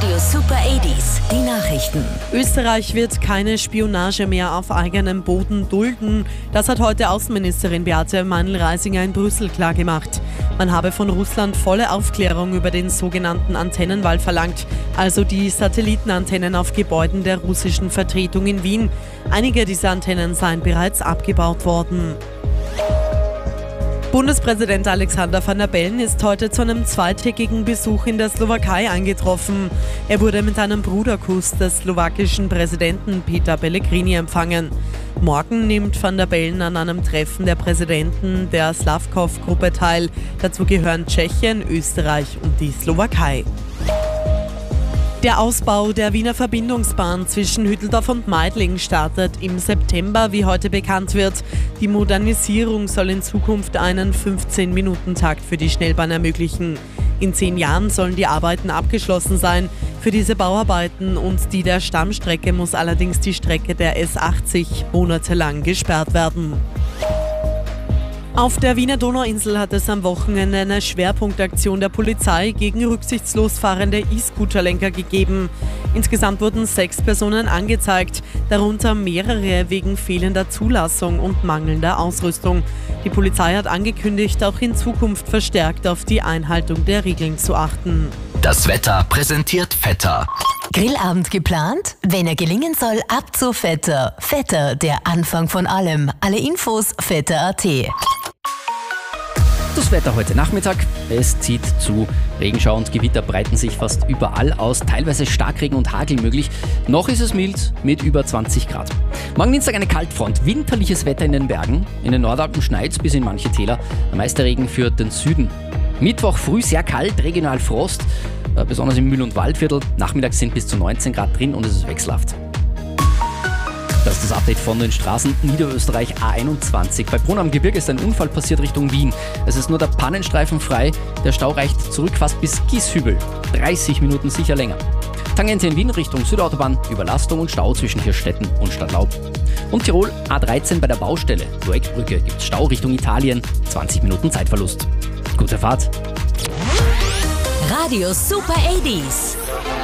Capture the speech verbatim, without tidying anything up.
Radio Super achtziger, die Nachrichten. Österreich wird keine Spionage mehr auf eigenem Boden dulden. Das hat heute Außenministerin Beate Meindl-Reisinger in Brüssel klargemacht. Man habe von Russland volle Aufklärung über den sogenannten Antennenwall verlangt, also die Satellitenantennen auf Gebäuden der russischen Vertretung in Wien. Einige dieser Antennen seien bereits abgebaut worden. Bundespräsident Alexander Van der Bellen ist heute zu einem zweitägigen Besuch in der Slowakei eingetroffen. Er wurde mit einem Bruderkuss des slowakischen Präsidenten Peter Pellegrini empfangen. Morgen nimmt Van der Bellen an einem Treffen der Präsidenten der Slavkov-Gruppe teil. Dazu gehören Tschechien, Österreich und die Slowakei. Der Ausbau der Wiener Verbindungsbahn zwischen Hütteldorf und Meidling startet im September, wie heute bekannt wird. Die Modernisierung soll in Zukunft einen fünfzehn-Minuten-Takt für die Schnellbahn ermöglichen. In zehn Jahren sollen die Arbeiten abgeschlossen sein. Für diese Bauarbeiten und die der Stammstrecke muss allerdings die Strecke der S achtzig monatelang gesperrt werden. Auf der Wiener Donauinsel hat es am Wochenende eine Schwerpunktaktion der Polizei gegen rücksichtslos fahrende E-Scooter-Lenker gegeben. Insgesamt wurden sechs Personen angezeigt, darunter mehrere wegen fehlender Zulassung und mangelnder Ausrüstung. Die Polizei hat angekündigt, auch in Zukunft verstärkt auf die Einhaltung der Regeln zu achten. Das Wetter präsentiert Vetter. Grillabend geplant? Wenn er gelingen soll, ab zu Vetter. Vetter, der Anfang von allem. Alle Infos vetter punkt at. Das Wetter heute Nachmittag, es zieht zu. Regenschauer und Gewitter breiten sich fast überall aus, teilweise Starkregen und Hagel möglich. Noch ist es mild mit über zwanzig Grad. Morgen Dienstag eine Kaltfront, winterliches Wetter in den Bergen. In den Nordalpen schneit's bis in manche Täler. Der meiste Regen für den Süden. Mittwoch früh sehr kalt, regional Frost, besonders im Mühl- und Waldviertel. Nachmittags sind bis zu neunzehn Grad drin und es ist wechselhaft. Das ist das Update von den Straßen Niederösterreich A einundzwanzig. Bei Brunn am Gebirg ist ein Unfall passiert Richtung Wien. Es ist nur der Pannenstreifen frei. Der Stau reicht zurück fast bis Gieshübel. dreißig Minuten sicher länger. Tangente in Wien Richtung Südautobahn, Überlastung und Stau zwischen Hirstetten und Stadlaub. Und Tirol A dreizehn bei der Baustelle. Projektbrücke gibt Stau Richtung Italien. zwanzig Minuten Zeitverlust. Gute Fahrt. Radio Super achtziger.